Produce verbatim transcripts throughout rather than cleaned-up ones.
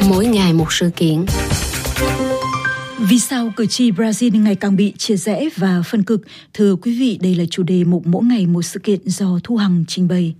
mỗi ngày một sự kiện. Vì sao cử tri Brazil ngày càng bị chia rẽ và phân cực? Thưa quý vị, đây là chủ đề mục mỗi ngày một sự kiện do Thu Hằng trình bày.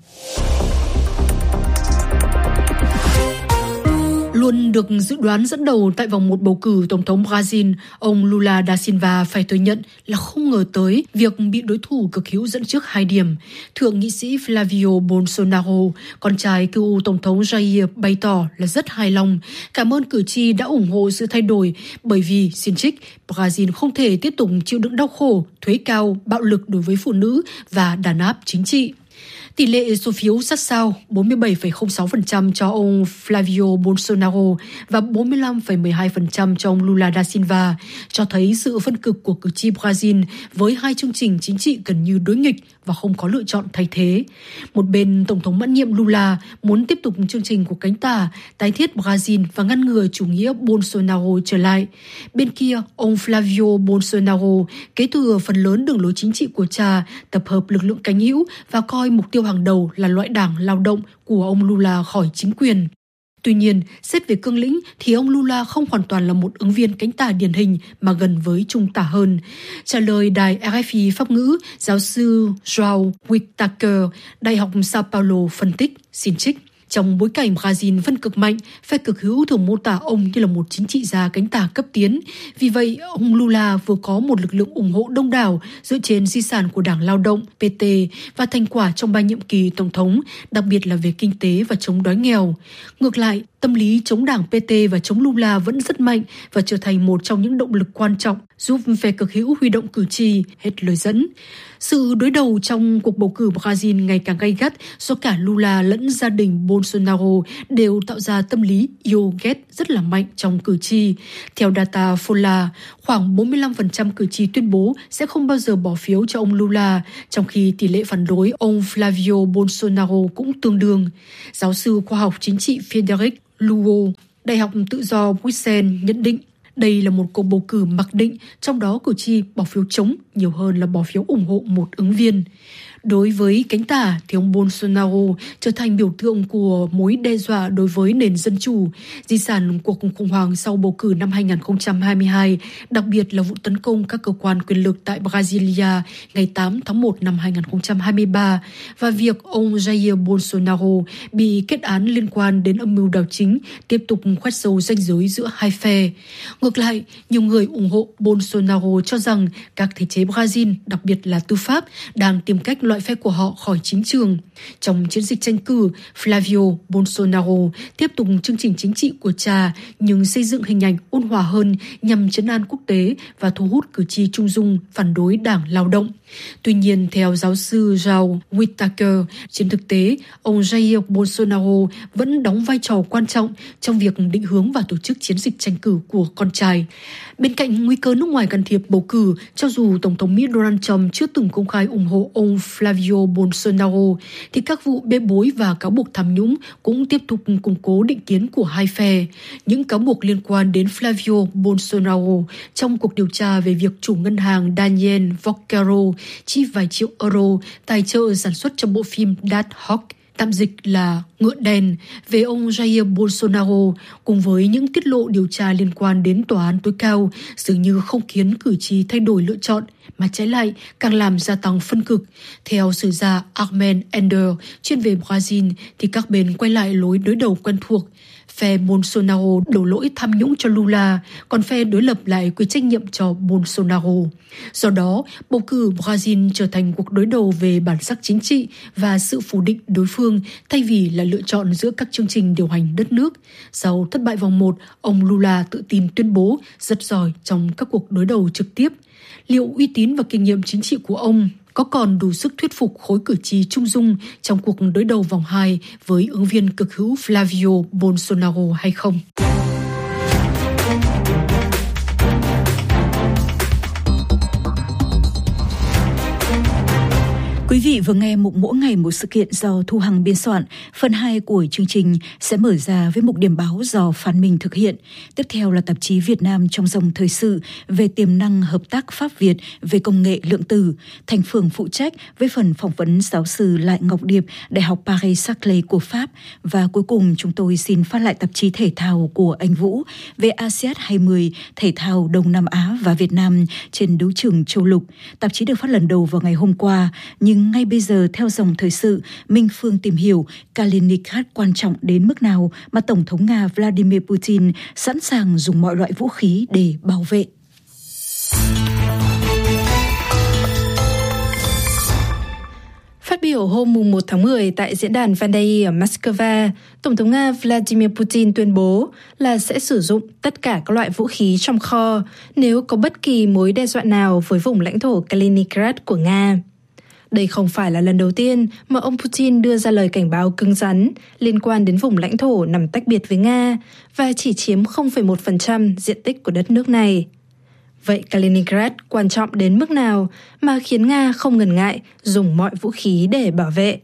Luôn được dự đoán dẫn đầu tại vòng một bầu cử Tổng thống Brazil, ông Lula da Silva phải thừa nhận là không ngờ tới việc bị đối thủ cực hữu dẫn trước hai điểm. Thượng nghị sĩ Flavio Bolsonaro, con trai cựu Tổng thống Jair, bày tỏ là rất hài lòng, cảm ơn cử tri đã ủng hộ sự thay đổi bởi vì, xin trích, Brazil không thể tiếp tục chịu đựng đau khổ, thuế cao, bạo lực đối với phụ nữ và đàn áp chính trị. Tỷ lệ số phiếu sát sao bốn mươi bảy phẩy không sáu phần trăm cho ông Flavio Bolsonaro và bốn mươi lăm phẩy mười hai phần trăm cho ông Lula da Silva cho thấy sự phân cực của cử tri Brazil với hai chương trình chính trị gần như đối nghịch và không có lựa chọn thay thế. Một bên, Tổng thống mãn nhiệm Lula muốn tiếp tục chương trình của cánh tả, tái thiết Brazil và ngăn ngừa chủ nghĩa Bolsonaro trở lại. Bên kia, ông Flavio Bolsonaro kế thừa phần lớn đường lối chính trị của cha, tập hợp lực lượng cánh hữu và coi mục tiêu hàng đầu là loại đảng lao động của ông Lula khỏi chính quyền. Tuy nhiên, xét về cương lĩnh thì ông Lula không hoàn toàn là một ứng viên cánh tả điển hình mà gần với trung tả hơn. Trả lời đài R F I Pháp ngữ, giáo sư João Whittaker, Đại học Sao Paulo phân tích, xin trích. Trong bối cảnh Brazil phân cực mạnh, phe cực hữu thường mô tả ông như là một chính trị gia cánh tả cấp tiến. Vì vậy, ông Lula vừa có một lực lượng ủng hộ đông đảo dựa trên di sản của Đảng Lao động P T và thành quả trong ba nhiệm kỳ tổng thống, đặc biệt là về kinh tế và chống đói nghèo. Ngược lại, tâm lý chống đảng P T và chống Lula vẫn rất mạnh và trở thành một trong những động lực quan trọng giúp phe cực hữu huy động cử tri, hết lời dẫn. Sự đối đầu trong cuộc bầu cử Brazil ngày càng gay gắt do cả Lula lẫn gia đình Bolsonaro đều tạo ra tâm lý yêu ghét rất là mạnh trong cử tri. Theo data Folha, khoảng bốn mươi lăm phần trăm cử tri tuyên bố sẽ không bao giờ bỏ phiếu cho ông Lula, trong khi tỷ lệ phản đối ông Flavio Bolsonaro cũng tương đương. Giáo sư khoa học chính trị Frederic Lugo, Đại học Tự do Bruxelles nhận định đây là một cuộc bầu cử mặc định, trong đó cử tri bỏ phiếu chống nhiều hơn là bỏ phiếu ủng hộ một ứng viên. Đối với cánh tả thì ông Bolsonaro trở thành biểu tượng của mối đe dọa đối với nền dân chủ, di sản cuộc khủng hoảng sau bầu cử năm hai không hai hai, đặc biệt là vụ tấn công các cơ quan quyền lực tại Brasilia ngày tám tháng một năm hai không hai ba và việc ông Jair Bolsonaro bị kết án liên quan đến âm mưu đảo chính tiếp tục khoét sâu ranh giới giữa hai phe. Ngược lại, nhiều người ủng hộ Bolsonaro cho rằng các thể chế Brazil, đặc biệt là tư pháp, đang tìm cách loại phe của họ khỏi chính trường. Trong chiến dịch tranh cử, Flavio Bolsonaro tiếp tục chương trình chính trị của cha nhưng xây dựng hình ảnh ôn hòa hơn nhằm trấn an quốc tế và thu hút cử tri trung dung phản đối Đảng Lao động. Tuy nhiên, theo giáo sư João Whittaker, trên thực tế, ông Jair Bolsonaro vẫn đóng vai trò quan trọng trong việc định hướng và tổ chức chiến dịch tranh cử của con trai. Bên cạnh nguy cơ nước ngoài can thiệp bầu cử, cho dù Tổng thống Mỹ Donald Trump chưa từng công khai ủng hộ ông Flavio Bolsonaro, thì các vụ bê bối và cáo buộc tham nhũng cũng tiếp tục củng cố định kiến của hai phe. Những cáo buộc liên quan đến Flavio Bolsonaro trong cuộc điều tra về việc chủ ngân hàng Daniel Vocaro chi vài triệu euro tài trợ sản xuất cho bộ phim Dark Horse, tạm dịch là Ngựa Đen, về ông Jair Bolsonaro, cùng với những tiết lộ điều tra liên quan đến tòa án tối cao, dường như không khiến cử tri thay đổi lựa chọn, mà trái lại càng làm gia tăng phân cực. Theo sử gia Armen Ender, chuyên về Brazil, thì các bên quay lại lối đối đầu quen thuộc. Phe Bolsonaro đổ lỗi tham nhũng cho Lula, còn phe đối lập lại quy trách nhiệm cho Bolsonaro. Do đó, bầu cử Brazil trở thành cuộc đối đầu về bản sắc chính trị và sự phủ định đối phương thay vì là lựa chọn giữa các chương trình điều hành đất nước. Sau thất bại vòng một, ông Lula tự tin tuyên bố rất giỏi trong các cuộc đối đầu trực tiếp. Liệu uy tín và kinh nghiệm chính trị của ông có còn đủ sức thuyết phục khối cử tri trung dung trong cuộc đối đầu vòng hai với ứng viên cực hữu Flavio Bolsonaro hay không? Quý Quý vị vừa nghe mục Mỗi Ngày Một Sự Kiện do Thu Hằng biên soạn. Phần hai của chương trình sẽ mở ra với mục điểm báo do Phan Minh thực hiện. Tiếp theo là tạp chí Việt Nam trong dòng thời sự về tiềm năng hợp tác Pháp-Việt về công nghệ lượng tử. Thành Phương phụ trách với phần phỏng vấn giáo sư Lại Ngọc Điệp, Đại học Paris-Saclay của Pháp. Và cuối cùng chúng tôi xin phát lại tạp chí thể thao của anh Vũ về a sê an hai mươi, thể thao Đông Nam Á và Việt Nam trên đấu trường châu lục. Tạp chí được phát lần đầu vào ngày hôm qua, nhưng ngay bây giờ theo dòng thời sự, Minh Phương tìm hiểu Kaliningrad quan trọng đến mức nào mà Tổng thống Nga Vladimir Putin sẵn sàng dùng mọi loại vũ khí để bảo vệ. Phát biểu hôm mùng một tháng mười tại diễn đàn Vandai ở Moscow, Tổng thống Nga Vladimir Putin tuyên bố là sẽ sử dụng tất cả các loại vũ khí trong kho nếu có bất kỳ mối đe dọa nào với vùng lãnh thổ Kaliningrad của Nga. Đây không phải là lần đầu tiên mà ông Putin đưa ra lời cảnh báo cứng rắn liên quan đến vùng lãnh thổ nằm tách biệt với Nga và chỉ chiếm không phẩy một phần trăm diện tích của đất nước này. Vậy Kaliningrad quan trọng đến mức nào mà khiến Nga không ngần ngại dùng mọi vũ khí để bảo vệ?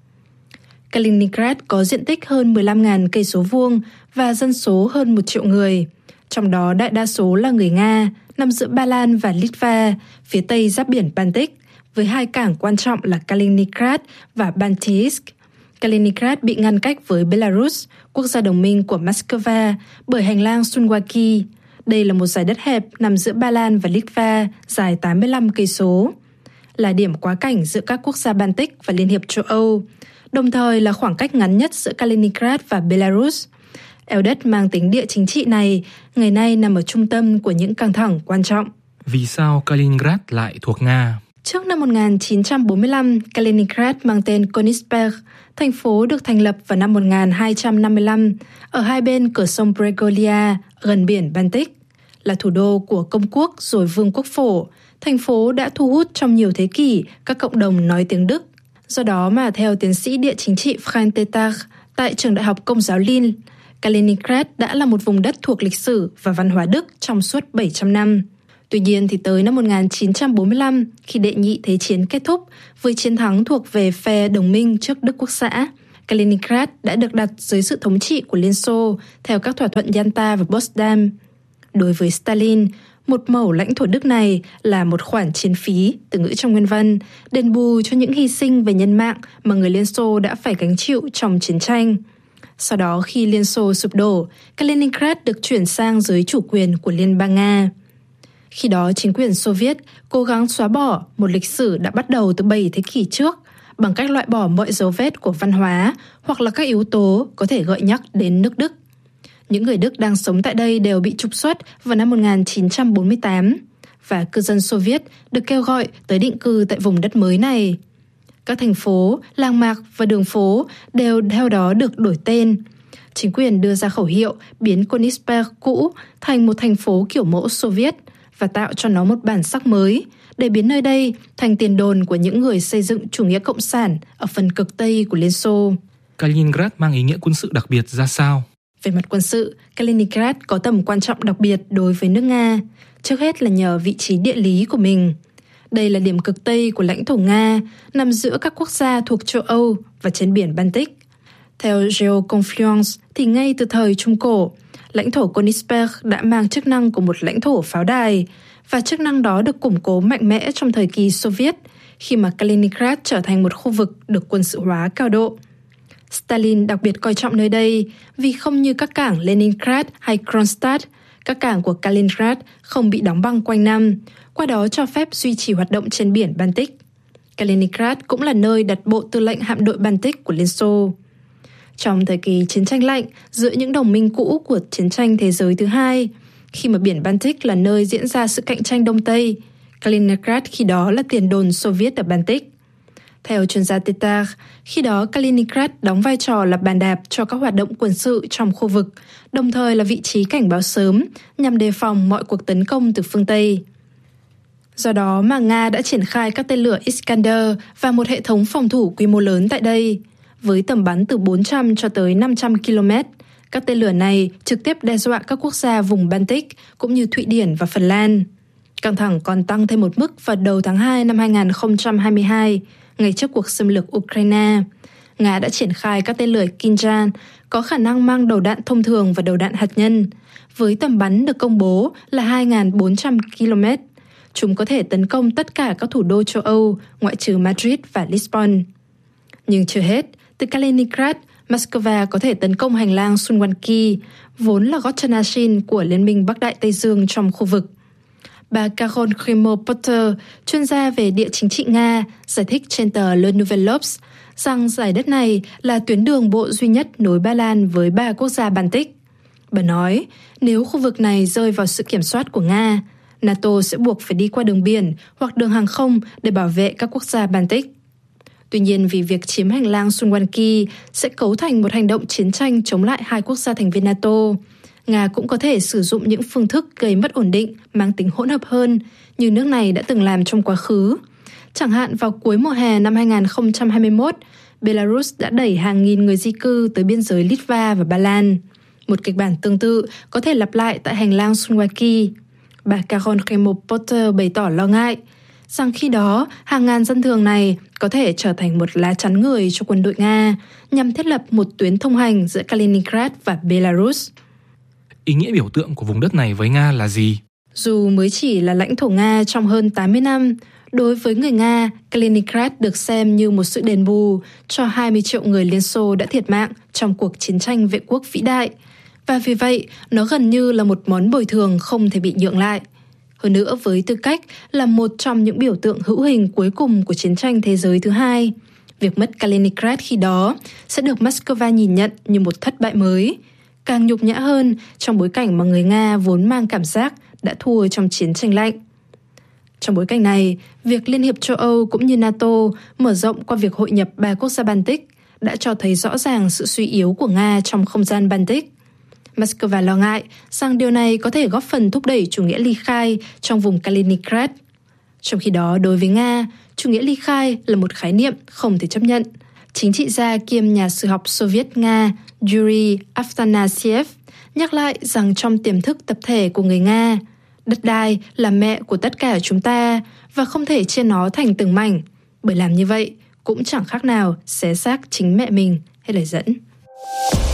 Kaliningrad có diện tích hơn mười lăm nghìn cây số vuông và dân số hơn một triệu người, trong đó đại đa số là người Nga, nằm giữa Ba Lan và Litva, phía tây giáp biển Baltic, với hai cảng quan trọng là Kaliningrad và Baltiysk. Kaliningrad bị ngăn cách với Belarus, quốc gia đồng minh của Moscow, bởi hành lang Suwalki. Đây là một dải đất hẹp nằm giữa Ba Lan và Litva, dài tám mươi lăm cây số, là điểm quá cảnh giữa các quốc gia Baltic và Liên hiệp châu Âu, đồng thời là khoảng cách ngắn nhất giữa Kaliningrad và Belarus. Eo đất mang tính địa chính trị này ngày nay nằm ở trung tâm của những căng thẳng quan trọng. Vì sao Kaliningrad lại thuộc Nga? Trước năm một nghìn chín trăm bốn mươi lăm, Kaliningrad mang tên Königsberg. Thành phố được thành lập vào năm một nghìn hai trăm năm mươi lăm ở hai bên cửa sông Bregolia, gần biển Baltic. Là thủ đô của công quốc rồi vương quốc phổ, thành phố đã thu hút trong nhiều thế kỷ các cộng đồng nói tiếng Đức. Do đó mà theo tiến sĩ địa chính trị Frank Tetach tại trường đại học Công giáo Linz, Kaliningrad đã là một vùng đất thuộc lịch sử và văn hóa Đức trong suốt bảy trăm năm. Tuy nhiên thì tới năm một nghìn chín trăm bốn mươi lăm, khi Đệ nhị Thế chiến kết thúc với chiến thắng thuộc về phe đồng minh trước Đức Quốc xã, Kaliningrad đã được đặt dưới sự thống trị của Liên Xô theo các thỏa thuận Yalta và Potsdam. Đối với Stalin, một mẩu lãnh thổ Đức này là một khoản chiến phí, từ ngữ trong nguyên văn, đền bù cho những hy sinh về nhân mạng mà người Liên Xô đã phải gánh chịu trong chiến tranh. Sau đó khi Liên Xô sụp đổ, Kaliningrad được chuyển sang dưới chủ quyền của Liên bang Nga. Khi đó chính quyền Xô Viết cố gắng xóa bỏ một lịch sử đã bắt đầu từ bảy thế kỷ trước bằng cách loại bỏ mọi dấu vết của văn hóa hoặc là các yếu tố có thể gợi nhắc đến nước Đức. Những người Đức đang sống tại đây đều bị trục xuất vào năm một nghìn chín trăm bốn mươi tám và cư dân Xô Viết được kêu gọi tới định cư tại vùng đất mới này. Các thành phố, làng mạc và đường phố đều theo đó được đổi tên. Chính quyền đưa ra khẩu hiệu biến Königsberg cũ thành một thành phố kiểu mẫu Xô Viết và tạo cho nó một bản sắc mới để biến nơi đây thành tiền đồn của những người xây dựng chủ nghĩa cộng sản ở phần cực Tây của Liên Xô. Kaliningrad mang ý nghĩa quân sự đặc biệt ra sao? Về mặt quân sự, Kaliningrad có tầm quan trọng đặc biệt đối với nước Nga, trước hết là nhờ vị trí địa lý của mình. Đây là điểm cực Tây của lãnh thổ Nga, nằm giữa các quốc gia thuộc châu Âu và trên biển Baltic. Theo GeoConfluence thì ngay từ thời Trung Cổ, lãnh thổ Königsberg đã mang chức năng của một lãnh thổ pháo đài, và chức năng đó được củng cố mạnh mẽ trong thời kỳ Xô Viết, khi mà Kaliningrad trở thành một khu vực được quân sự hóa cao độ. Stalin đặc biệt coi trọng nơi đây vì không như các cảng Leningrad hay Kronstadt, các cảng của Kaliningrad không bị đóng băng quanh năm, qua đó cho phép duy trì hoạt động trên biển Baltic. Kaliningrad cũng là nơi đặt bộ tư lệnh hạm đội Baltic của Liên Xô. Trong thời kỳ chiến tranh lạnh giữa những đồng minh cũ của chiến tranh thế giới thứ hai, khi mà biển Baltic là nơi diễn ra sự cạnh tranh Đông Tây, Kaliningrad khi đó là tiền đồn Xô Viết ở Baltic. Theo chuyên gia Tetach, khi đó Kaliningrad đóng vai trò là bàn đạp cho các hoạt động quân sự trong khu vực, đồng thời là vị trí cảnh báo sớm nhằm đề phòng mọi cuộc tấn công từ phương Tây. Do đó mà Nga đã triển khai các tên lửa Iskander và một hệ thống phòng thủ quy mô lớn tại đây. Với tầm bắn từ bốn trăm cho tới năm trăm ki lô mét, các tên lửa này trực tiếp đe dọa các quốc gia vùng Baltic cũng như Thụy Điển và Phần Lan. Căng thẳng còn tăng thêm một mức vào đầu tháng hai năm hai nghìn không trăm hai mươi hai, ngay trước cuộc xâm lược Ukraine. Nga đã triển khai các tên lửa Kinzhal có khả năng mang đầu đạn thông thường và đầu đạn hạt nhân, với tầm bắn được công bố là hai nghìn bốn trăm ki lô mét. Chúng có thể tấn công tất cả các thủ đô châu Âu, ngoại trừ Madrid và Lisbon. Nhưng chưa hết, từ Kaliningrad, Moscow có thể tấn công hành lang Suwalki, vốn là gót chân Ashin của Liên minh Bắc Đại Tây Dương trong khu vực. Bà Carol Krimo-Potter, chuyên gia về địa chính trị Nga, giải thích trên tờ Le Nouvel Obs rằng giải đất này là tuyến đường bộ duy nhất nối Ba Lan với ba quốc gia Baltic. Bà nói, nếu khu vực này rơi vào sự kiểm soát của Nga, NATO sẽ buộc phải đi qua đường biển hoặc đường hàng không để bảo vệ các quốc gia Baltic. Tuy nhiên, vì việc chiếm hành lang Suwalki sẽ cấu thành một hành động chiến tranh chống lại hai quốc gia thành viên NATO, Nga cũng có thể sử dụng những phương thức gây mất ổn định mang tính hỗn hợp hơn như nước này đã từng làm trong quá khứ. Chẳng hạn vào cuối mùa hè năm hai nghìn không trăm hai mươi mốt, Belarus đã đẩy hàng nghìn người di cư tới biên giới Litva và Ba Lan. Một kịch bản tương tự có thể lặp lại tại hành lang Suwalki. Bà Carol Krimo-Potter bày tỏ lo ngại rằng khi đó hàng ngàn dân thường này có thể trở thành một lá chắn người cho quân đội Nga nhằm thiết lập một tuyến thông hành giữa Kaliningrad và Belarus. Ý nghĩa biểu tượng của vùng đất này với Nga là gì? Dù mới chỉ là lãnh thổ Nga trong hơn tám mươi năm, đối với người Nga, Kaliningrad được xem như một sự đền bù cho hai mươi triệu người Liên Xô đã thiệt mạng trong cuộc chiến tranh vệ quốc vĩ đại. Và vì vậy, nó gần như là một món bồi thường không thể bị nhượng lại. Hơn nữa, với tư cách là một trong những biểu tượng hữu hình cuối cùng của chiến tranh thế giới thứ hai, việc mất Kaliningrad khi đó sẽ được Moscow nhìn nhận như một thất bại mới, càng nhục nhã hơn trong bối cảnh mà người Nga vốn mang cảm giác đã thua trong chiến tranh lạnh. Trong bối cảnh này, việc Liên hiệp châu Âu cũng như NATO mở rộng qua việc hội nhập ba quốc gia Baltic đã cho thấy rõ ràng sự suy yếu của Nga trong không gian Baltic. Moscow lo ngại rằng điều này có thể góp phần thúc đẩy chủ nghĩa ly khai trong vùng Kaliningrad. Trong khi đó, đối với Nga, chủ nghĩa ly khai là một khái niệm không thể chấp nhận. Chính trị gia kiêm nhà sử học Xô Viết Nga Yuri Aftanasiev nhắc lại rằng trong tiềm thức tập thể của người Nga, đất đai là mẹ của tất cả chúng ta và không thể chia nó thành từng mảnh, bởi làm như vậy cũng chẳng khác nào xé xác chính mẹ mình hay lời dẫn.